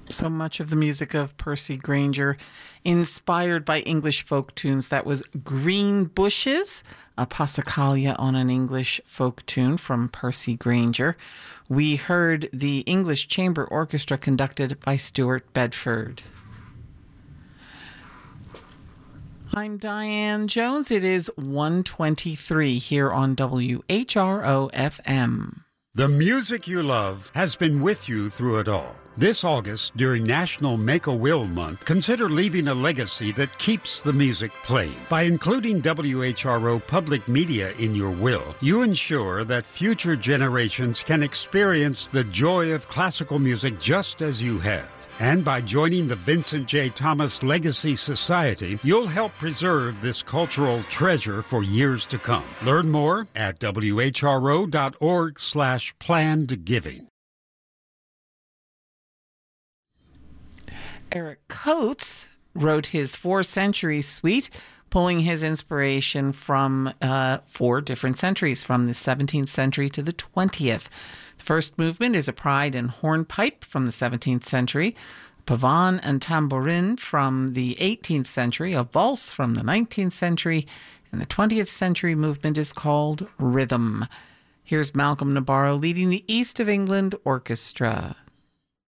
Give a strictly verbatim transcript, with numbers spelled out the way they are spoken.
So much of the music of Percy Grainger inspired by English folk tunes. That was Green Bushes, a Passacaglia on an English folk tune from Percy Grainger. We heard the English Chamber Orchestra conducted by Stuart Bedford. I'm Diane Jones. It is one twenty-three here on W H R O F M. The music you love has been with you through it all. This August, during National Make-A-Will Month, consider leaving a legacy that keeps the music playing. By including W H R O Public Media in your will, you ensure that future generations can experience the joy of classical music just as you have. And by joining the Vincent J. Thomas Legacy Society, you'll help preserve this cultural treasure for years to come. Learn more at W H R O dot org slash planned giving. Eric Coates wrote his Four Centuries Suite, pulling his inspiration from uh, four different centuries, from the seventeenth century to the twentieth. The first movement is a Pride and Hornpipe from the seventeenth century, Pavane and Tambourin from the eighteenth century, a Valse from the nineteenth century, and the twentieth century movement is called Rhythm. Here's Malcolm Nabarro leading the East of England Orchestra.